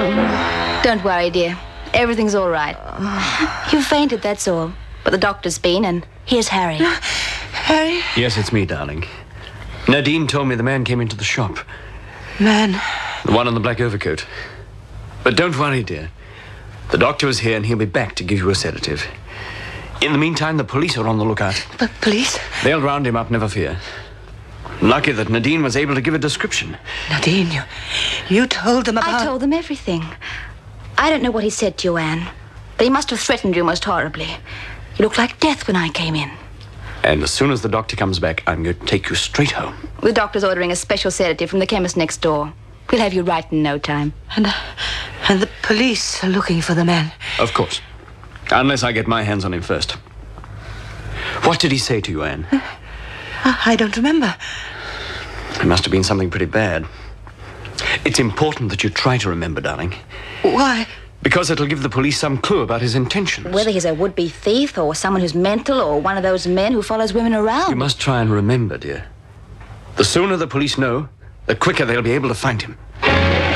Don't worry, dear. Everything's all right. You fainted, that's all. But the doctor's been, and here's Harry. Harry? Yes, it's me, darling. Nadine told me the man came into the shop. Man? The one in the black overcoat. But don't worry, dear. The doctor is here, and he'll be back to give you a sedative. In the meantime, the police are on the lookout. But police? They'll round him up, never fear. Lucky that Nadine was able to give a description. Nadine, you told them about... I told them everything. I don't know what he said to you, Anne, but he must have threatened you most horribly. You looked like death when I came in. And as soon as the doctor comes back, I'm going to take you straight home. The doctor's ordering a special sedative from the chemist next door. We'll have you right in no time. And the police are looking for the man. Of course. Unless I get my hands on him first. What did he say to you, Anne? I don't remember. It must have been something pretty bad. It's important that you try to remember, darling. Why? Because it'll give the police some clue about his intentions. Whether he's a would-be thief or someone who's mental or one of those men who follows women around. You must try and remember, dear. The sooner the police know, the quicker they'll be able to find him.